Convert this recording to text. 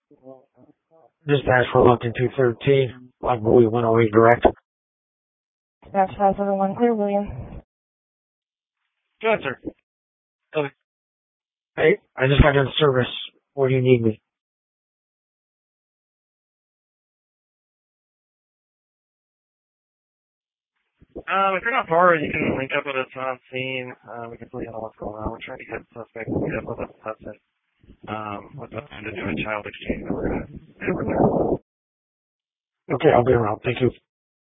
Dispatch for London 213, Black Boy 108 direct. Dispatch 571, clear William. Good, sir. Okay. Hey, I just got in service. Where do you need me? If you're not far, you can link up with us on scene. We can tell you what's going on. We're trying to get the suspect meet up with a suspect. With us to do a child exchange. We're going to over there. Okay, I'll be around. Thank you.